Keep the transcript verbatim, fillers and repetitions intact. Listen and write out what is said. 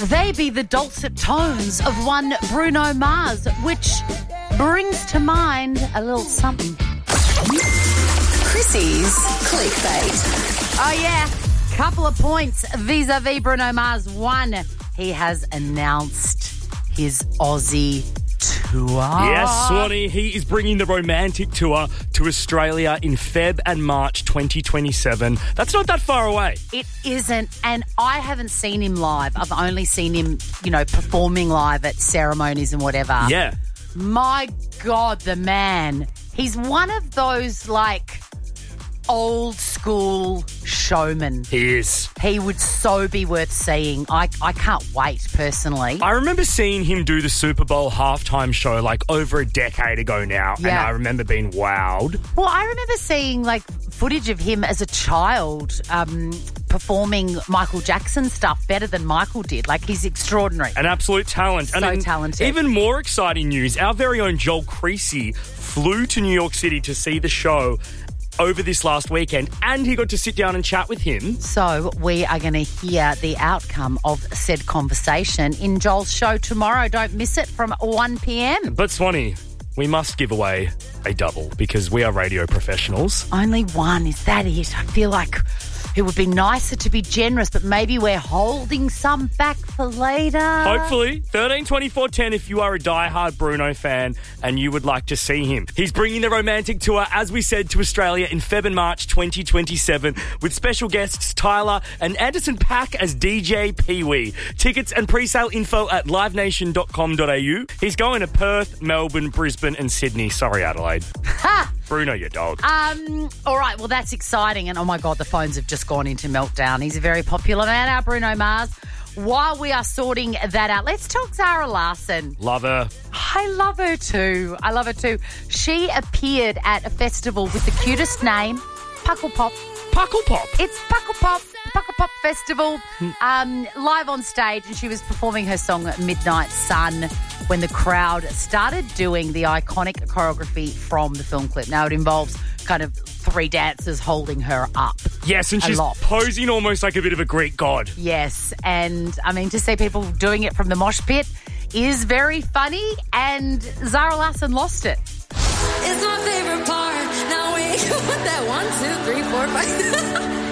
They be the dulcet tones of one Bruno Mars, which brings to mind a little something. Chrissy's Clickbait. Oh, yeah. Couple of points vis-a-vis Bruno Mars. One, he has announced his Aussie tour. Yes, Swanee, he is bringing the romantic tour to Australia in Feb and March twenty twenty-seven. That's not that far away. It isn't, and I haven't seen him live. I've only seen him, you know, performing live at ceremonies and whatever. Yeah. My God, the man. He's one of those, like, old school showmen. He is. He would so be worth seeing. I, I can't wait, personally. I remember seeing him do the Super Bowl halftime show like over a decade ago now, Yeah. and I remember being wowed. Well, I remember seeing, like, footage of him as a child um, performing Michael Jackson stuff better than Michael did. Like, he's extraordinary. An absolute talent. So and then talented. Even more exciting news, our very own Joel Creasy flew to New York City to see the show over this last weekend, and he got to sit down and chat with him. So we are going to hear the outcome of said conversation in Joel's show tomorrow. Don't miss it from one p.m. But Swanee, we must give away a double because we are radio professionals. Only one, is that it? I feel like it would be nicer to be generous, but maybe we're holding some back for later. Hopefully. thirteen twenty-four ten if you are a diehard Bruno fan and you would like to see him. He's bringing the romantic tour, as we said, to Australia in Feb and March twenty twenty-seven with special guests Tyler and Anderson .Paak as D J Pee-wee. Tickets and pre-sale info at live nation dot com dot a u. He's going to Perth, Melbourne, Brisbane and Sydney. Sorry, Adelaide. Ha! Bruno, your dog. Um, all right, well, that's exciting. And, oh, my God, the phones have just gone into meltdown. He's a very popular man, our Bruno Mars. While we are sorting that out, let's talk Zara Larsson. Love her. I love her too. I love her too. She appeared at a festival with the cutest name, Puckle Pop. Puckle Pop. It's Puckle Pop, Puckle Pop Festival, um, live on stage, and she was performing her song Midnight Sun when the crowd started doing the iconic choreography from the film clip. Now, it involves kind of three dancers holding her up. Yes, and she's lot. posing almost like a bit of a Greek god. Yes, and I mean, to see people doing it from the mosh pit is very funny, and Zara Larsson lost it. It's my favorite part. Now we with that one, two, three, four, five.